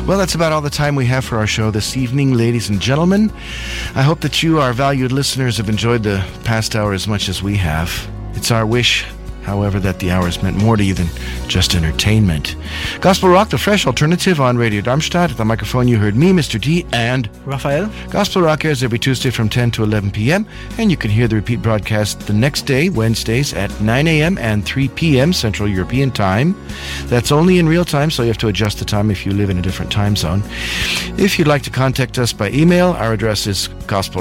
Well, that's about all the time we have for our show this evening, ladies and gentlemen. I hope that you, our valued listeners, have enjoyed the past hour as much as we have. It's our wish, however, that the hours meant more to you than just entertainment. Gospel Rock, the fresh alternative on Radio Darmstadt. At the microphone you heard me, Mr. D, and Raphael. Gospel Rock airs every Tuesday from 10 to 11 p.m. and you can hear the repeat broadcast the next day, Wednesdays at 9 a.m. and 3 p.m. Central European Time. That's only in real time, so you have to adjust the time if you live in a different time zone. If you'd like to contact us by email, our address is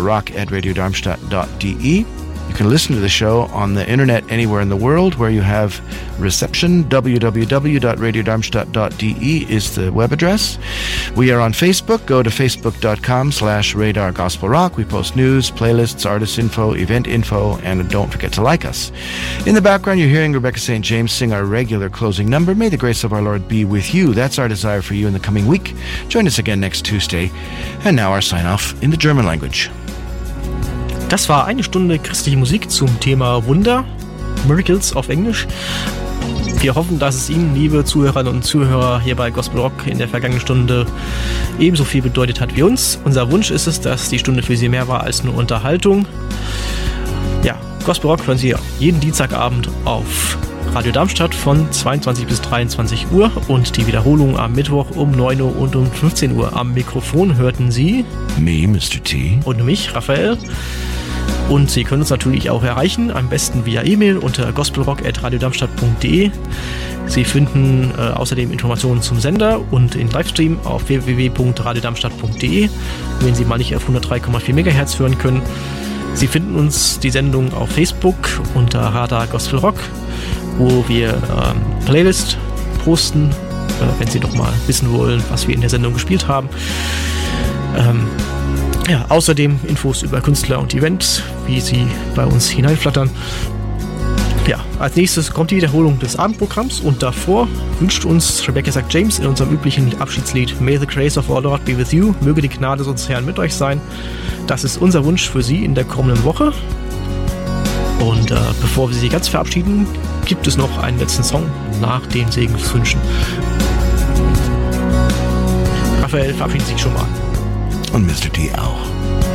gospelrock@radiodarmstadt.de. You can listen to the show on the internet anywhere in the world where you have reception. www.radiodarmstadt.de is the web address. We are on Facebook. Go to facebook.com/radargospelrock. We post news, playlists, artist info, event info, and don't forget to like us. In the background, you're hearing Rebecca St. James sing our regular closing number, May the Grace of Our Lord be with you. That's our desire for you in the coming week. Join us again next Tuesday. And now our sign-off in the German language. Das war eine Stunde christliche Musik zum Thema Wunder, Miracles auf Englisch. Wir hoffen, dass es Ihnen, liebe Zuhörerinnen und Zuhörer, hier bei Gospel Rock in der vergangenen Stunde ebenso viel bedeutet hat wie uns. Unser Wunsch ist es, dass die Stunde für Sie mehr war als nur Unterhaltung. Ja, Gospel Rock hören Sie jeden Dienstagabend auf Radio Darmstadt von 22 bis 23 Uhr und die Wiederholung am Mittwoch um 9 Uhr und um 15 Uhr. Am Mikrofon hörten Sie Me, Mr. T. Und mich, Raphael. Und Sie können uns natürlich auch erreichen, am besten via E-Mail unter gospelrock@radiodarmstadt.de. Sie finden außerdem Informationen zum Sender und in Livestream auf www.radiodarmstadt.de, wenn Sie mal nicht auf 103,4 MHz hören können. Sie finden uns die Sendung auf Facebook unter Radar Gospel Rock, wo wir Playlist posten, wenn Sie doch mal wissen wollen, was wir in der Sendung gespielt haben. Ja, außerdem Infos über Künstler und Events, wie sie bei uns hineinflattern. Ja, als nächstes kommt die Wiederholung des Abendprogramms und davor wünscht uns Rebecca St. James in unserem üblichen Abschiedslied May the Grace of Our Lord be with you, möge die Gnade unseres Herrn mit euch sein. Das ist unser Wunsch für Sie in der kommenden Woche. Und bevor wir Sie ganz verabschieden, gibt es noch einen letzten Song nach den Segenswünschen. Raphael verabschiedet sich schon mal. Und Mr. D auch.